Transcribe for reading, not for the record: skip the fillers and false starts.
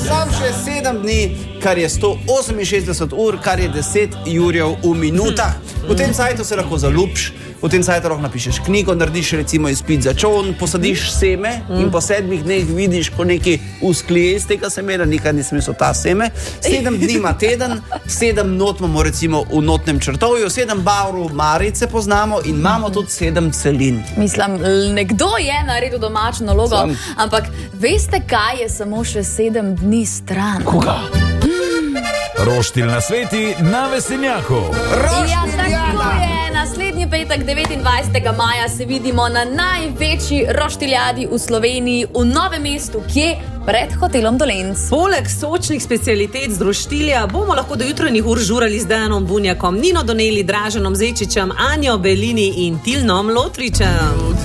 sam še 7 dni, kar je 168 ur, kar je 10 jurjev v minutah. V tem cajtu se lahko zaljubiš, v tem cajtu lahko napišeš knjigo, narediš recimo izpit za čoln, posadiš seme in po 7 dneh vidiš, ko neki usklije iz tega semena, nikaj ni smisel ta seme. 7 dni ima teden, 7 not imamo recimo v notnem črtovju, 7 barv marice poznamo in imamo tudi 7 celin. Mislim, nekdo je naredil domačo nalogo, ampak veste, kaj je samo še 7 dni stran? Koga? Roštilj na sveti na Vesenjaku. Ja, tako je. Naslednji petek, 29. maja, se vidimo na največji roštiljadi v Sloveniji, v Novem mestu, kje? Pred hotelom Dolenc. Poleg sočnih specialitet z roštilja bomo lahko do jutranjih ur žurali z Dejanom Bunjakom, Nino Doneli, Draženom Zečičem, Anjo Belini in Tilnom Lotričem.